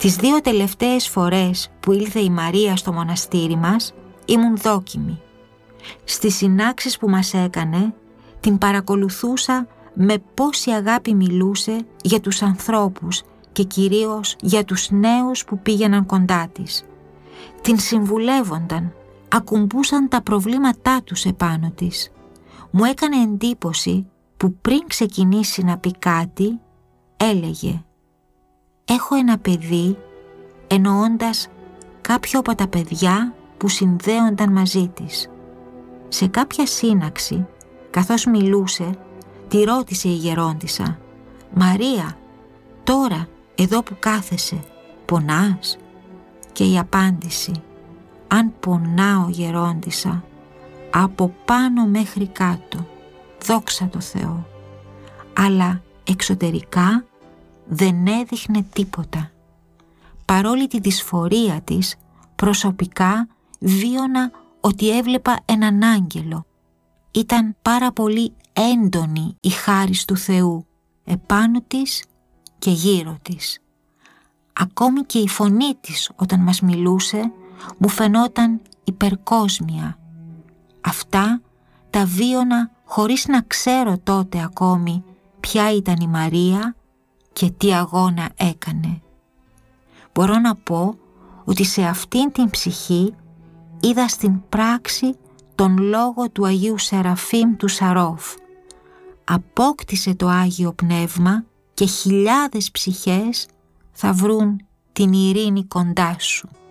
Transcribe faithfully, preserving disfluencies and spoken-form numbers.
Τις δύο τελευταίες φορές που ήλθε η Μαρία στο μοναστήρι μας, ήμουν δόκιμη. Στις συνάξεις που μας έκανε, την παρακολουθούσα με πόση αγάπη μιλούσε για τους ανθρώπους και κυρίως για τους νέους που πήγαιναν κοντά της. Την συμβουλεύονταν, ακουμπούσαν τα προβλήματά τους επάνω της. Μου έκανε εντύπωση που πριν ξεκινήσει να πει κάτι, έλεγε «Έχω ένα παιδί», εννοώντας κάποιο από τα παιδιά που συνδέονταν μαζί της. Σε κάποια σύναξη, καθώς μιλούσε, τη ρώτησε η γερόντισσα «Μαρία, τώρα εδώ που κάθεσαι, πονάς?» Και η απάντηση «Αν πονάω, γερόντισσα, από πάνω μέχρι κάτω, δόξα τω Θεώ», αλλά εξωτερικά δεν έδειχνε τίποτα. Παρόλη τη δυσφορία της, προσωπικά βίωνα ότι έβλεπα έναν άγγελο. Ήταν πάρα πολύ έντονη η χάρις του Θεού επάνω της και γύρω της. Ακόμη και η φωνή της όταν μας μιλούσε μου φαινόταν υπερκόσμια. Αυτά τα βίωνα χωρίς να ξέρω τότε ακόμη ποια ήταν η Μαρία και τι αγώνα έκανε. Μπορώ να πω ότι σε αυτήν την ψυχή είδα στην πράξη τον λόγο του Αγίου Σεραφείμ του Σαρόφ. Απόκτησε το Άγιο Πνεύμα και χιλιάδες ψυχές θα βρουν την ειρήνη κοντά σου.